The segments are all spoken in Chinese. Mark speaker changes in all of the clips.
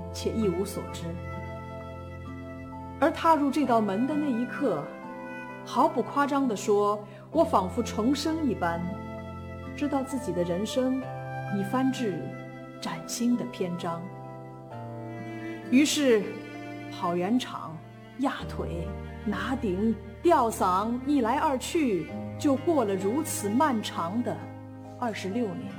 Speaker 1: 且一无所知。而踏入这道门的那一刻，毫不夸张地说，我仿佛重生一般，知道自己的人生已翻至崭新的篇章。于是跑圆场、压腿、拿顶、吊嗓，一来二去，就过了如此漫长的26年。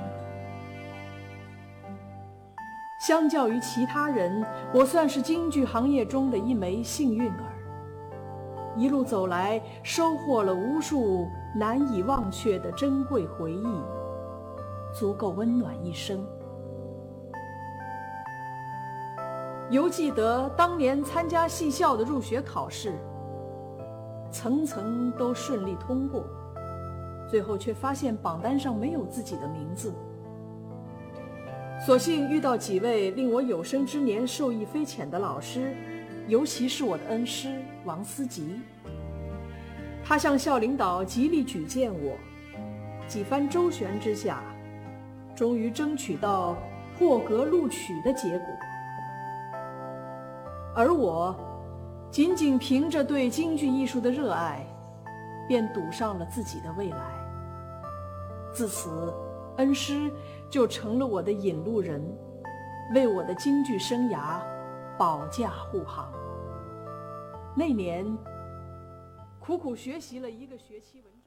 Speaker 1: 相较于其他人，我算是京剧行业中的一枚幸运儿。一路走来，收获了无数难以忘却的珍贵回忆，足够温暖一生。犹记得当年参加戏校的入学考试，层层都顺利通过，最后却发现榜单上没有自己的名字。所幸遇到几位令我有生之年受益匪浅的老师，尤其是我的恩师王思吉。他向校领导极力举荐我，几番周旋之下，终于争取到破格录取的结果。而我仅仅凭着对京剧艺术的热爱，便赌上了自己的未来。自此，恩师就成了我的引路人，为我的京剧生涯保驾护航。那年苦苦学习了1个学期文。